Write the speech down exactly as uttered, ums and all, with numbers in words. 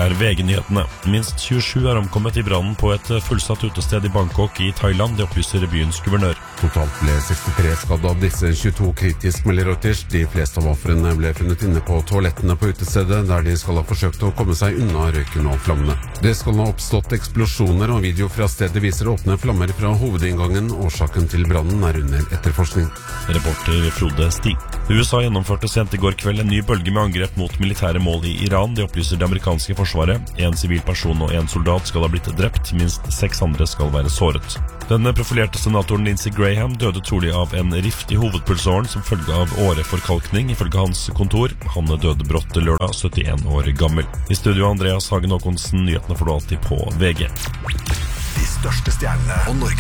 er V G-nyhetene. Minst tjuesju er omkommet i brannen på et fullsatt utested i Bangkok i Thailand, det opplyser byens guvernør. Totalt ble sekstitre skadd av disse tjueto kritisk, melder Reuters. De fleste av ofrene ble funnet inne på toalettene på utestedet, der de skal ha forsøkt å komme seg unna røyken og flammene. Det skal ha oppstått eksplosjoner, og video fra stedet viser åpne flammer fra hovedinngangen. Årsaken til brannen er under etterforskning. Reporter Frode Stig. U S A gjennomførte sent i går kveld en ny bølge med angrep mot militære mål i Iran. Det opplyser det amerikanske forsvaret. En sivil person og en soldat skal ha blitt drept. Minst seks andre skal være såret. Den profilerte senatoren Lindsey Graham døde trolig av en rift i hovedpulsåren som følge av åreforkalkning, ifølge hans kontor. Han døde brått lørdag, syttien år gammel. I studio Andreas Hagen Håkonsen, nyhetene får du alltid på V G. De største stjernene og Norges